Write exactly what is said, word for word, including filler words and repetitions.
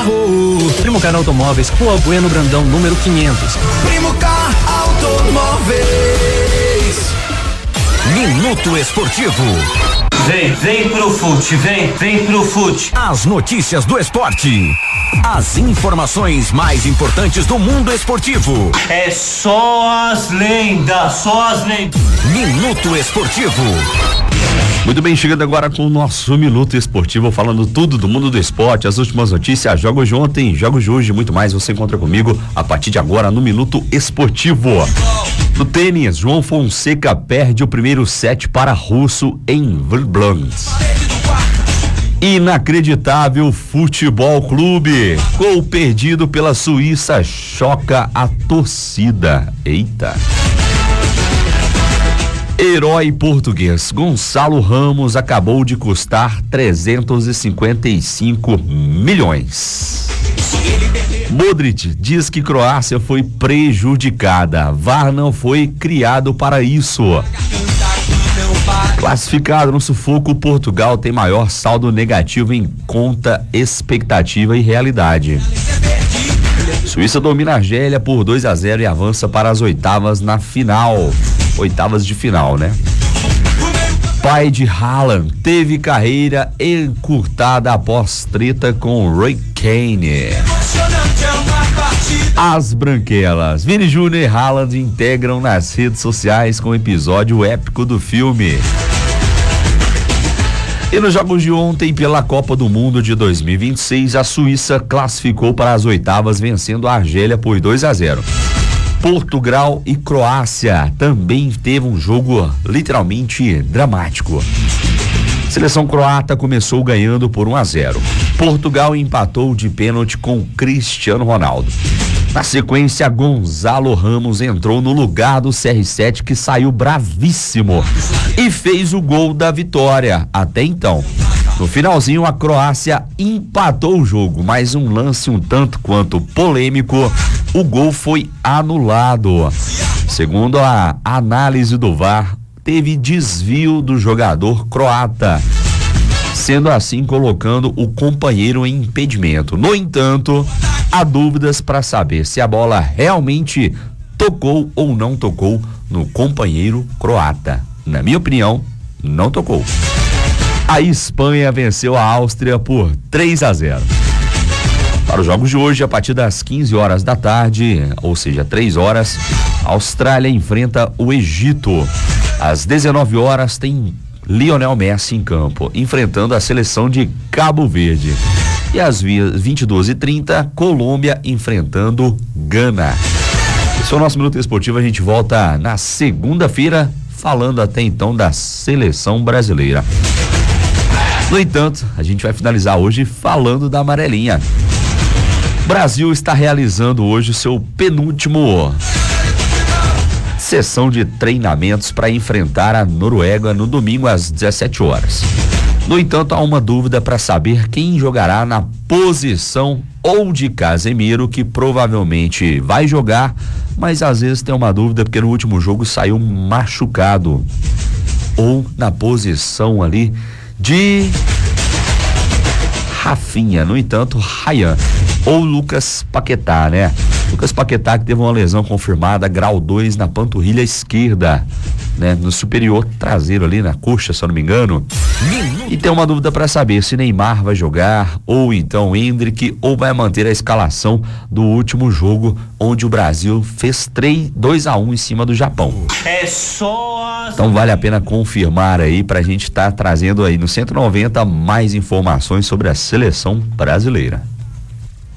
carro. Primo Car Automóveis, Rua Bueno Brandão, número quinhentos. Primo Car Automóveis. Minuto Esportivo. Vem, vem pro fute, vem, vem pro fute. As notícias do esporte. As informações mais importantes do mundo esportivo. É só as lendas, só as lendas. Minuto Esportivo. Muito bem, chegando agora com o nosso Minuto Esportivo, falando tudo do mundo do esporte, as últimas notícias, jogos de ontem, jogos de hoje e muito mais, você encontra comigo a partir de agora no Minuto Esportivo. No tênis, João Fonseca perde o primeiro set para russo em Wimbledon. Inacreditável Futebol Clube, gol perdido pela Suíça choca a torcida. Eita. Herói português Gonçalo Ramos acabou de custar trezentos e cinquenta e cinco milhões. Modric diz que Croácia foi prejudicada. V A R não foi criado para isso. Classificado no sufoco, Portugal tem maior saldo negativo em conta, expectativa e realidade. Suíça domina a Argélia por dois a zero e avança para as oitavas na final. Oitavas de final, né? Pai de Haaland teve carreira encurtada após treta com Roy Keane. As branquelas, Vini Júnior e Haaland integram nas redes sociais com o episódio épico do filme. E nos jogos de ontem pela Copa do Mundo de dois mil e vinte e seis, a Suíça classificou para as oitavas vencendo a Argélia por dois a zero. Portugal e Croácia também teve um jogo literalmente dramático. Seleção croata começou ganhando por um a zero. Portugal empatou de pênalti com Cristiano Ronaldo. Na sequência, Gonçalo Ramos entrou no lugar do C R sete, que saiu bravíssimo e fez o gol da vitória. Até então, no finalzinho, a Croácia empatou o jogo, mas um lance um tanto quanto polêmico, o gol foi anulado. Segundo a análise do V A R, teve desvio do jogador croata, sendo assim colocando o companheiro em impedimento. No entanto, há dúvidas para saber se a bola realmente tocou ou não tocou no companheiro croata. Na minha opinião, não tocou. A Espanha venceu a Áustria por três a zero. Para os jogos de hoje, a partir das quinze horas da tarde, ou seja, três horas, a Austrália enfrenta o Egito. Às dezenove horas tem Lionel Messi em campo, enfrentando a seleção de Cabo Verde. E às vinte e duas e trinta, Colômbia enfrentando Gana. Esse é o nosso Minuto Esportivo, a gente volta na segunda-feira, falando até então da seleção brasileira. No entanto, a gente vai finalizar hoje falando da amarelinha. O Brasil está realizando hoje o seu penúltimo sessão de treinamentos para enfrentar a Noruega no domingo às dezessete horas. No entanto, há uma dúvida para saber quem jogará na posição ou de Casemiro, que provavelmente vai jogar, mas às vezes tem uma dúvida porque no último jogo saiu machucado, ou na posição ali de Rafinha. No entanto, Ryan ou Lucas Paquetá, né? Lucas Paquetá, que teve uma lesão confirmada, grau dois na panturrilha esquerda, né? No superior traseiro ali, na coxa, se eu não me engano. E tem uma dúvida para saber se Neymar vai jogar, ou então Endrick, ou vai manter a escalação do último jogo, onde o Brasil fez dois a um em cima do Japão. É só... Então vale a pena confirmar aí pra gente estar tá trazendo aí no cento e noventa mais informações sobre a seleção brasileira.